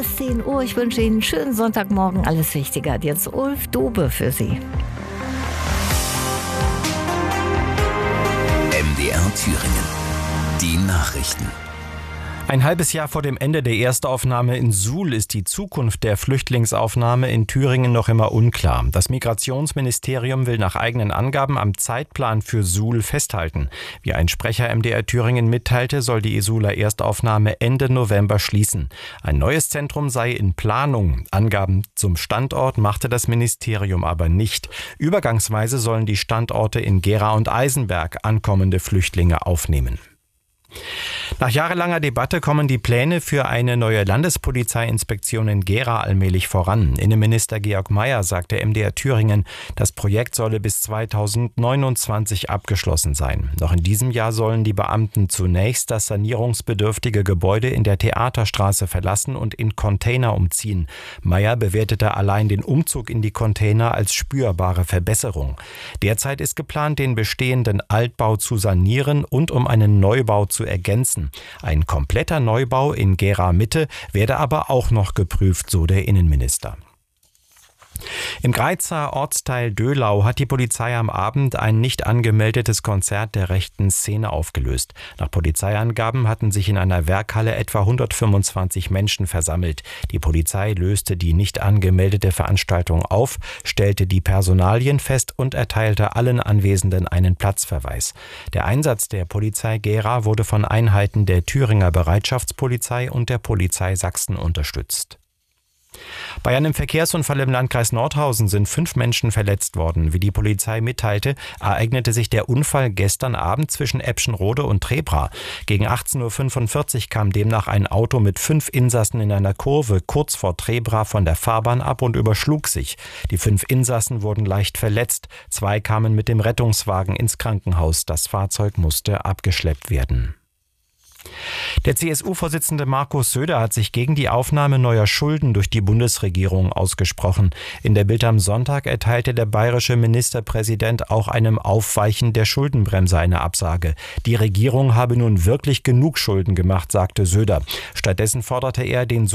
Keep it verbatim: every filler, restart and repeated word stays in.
ist zehn Uhr. Ich wünsche Ihnen einen schönen Sonntagmorgen. Alles Wichtige hat jetzt Ulf Dube für Sie. M D R Thüringen. Die Nachrichten. Ein halbes Jahr vor dem Ende der Erstaufnahme in Suhl ist die Zukunft der Flüchtlingsaufnahme in Thüringen noch immer unklar. Das Migrationsministerium will nach eigenen Angaben am Zeitplan für Suhl festhalten. Wie ein Sprecher M D R Thüringen mitteilte, soll die Suhler Erstaufnahme Ende November schließen. Ein neues Zentrum sei in Planung. Angaben zum Standort machte das Ministerium aber nicht. Übergangsweise sollen die Standorte in Gera und Eisenberg ankommende Flüchtlinge aufnehmen. Nach jahrelanger Debatte kommen die Pläne für eine neue Landespolizeiinspektion in Gera allmählich voran. Innenminister Georg Mayer sagte M D R Thüringen, das Projekt solle bis zweitausendneunundzwanzig abgeschlossen sein. Noch in diesem Jahr sollen die Beamten zunächst das sanierungsbedürftige Gebäude in der Theaterstraße verlassen und in Container umziehen. Mayer bewertete allein den Umzug in die Container als spürbare Verbesserung. Derzeit ist geplant, den bestehenden Altbau zu sanieren und um einen Neubau zu ergänzen. Ein kompletter Neubau in Gera Mitte werde aber auch noch geprüft, so der Innenminister. Im Greizer Ortsteil Döhlau hat die Polizei am Abend ein nicht angemeldetes Konzert der rechten Szene aufgelöst. Nach Polizeiangaben hatten sich in einer Werkhalle etwa hundertfünfundzwanzig Menschen versammelt. Die Polizei löste die nicht angemeldete Veranstaltung auf, stellte die Personalien fest und erteilte allen Anwesenden einen Platzverweis. Der Einsatz der Polizei Gera wurde von Einheiten der Thüringer Bereitschaftspolizei und der Polizei Sachsen unterstützt. Bei einem Verkehrsunfall im Landkreis Nordhausen sind fünf Menschen verletzt worden. Wie die Polizei mitteilte, ereignete sich der Unfall gestern Abend zwischen Eppschenrode und Trebra. Gegen achtzehn Uhr fünfundvierzig kam demnach ein Auto mit fünf Insassen in einer Kurve kurz vor Trebra von der Fahrbahn ab und überschlug sich. Die fünf Insassen wurden leicht verletzt. Zwei kamen mit dem Rettungswagen ins Krankenhaus. Das Fahrzeug musste abgeschleppt werden. Der C S U-Vorsitzende Markus Söder hat sich gegen die Aufnahme neuer Schulden durch die Bundesregierung ausgesprochen. In der Bild am Sonntag erteilte der bayerische Ministerpräsident auch einem Aufweichen der Schuldenbremse eine Absage. Die Regierung habe nun wirklich genug Schulden gemacht, sagte Söder. Stattdessen forderte er, den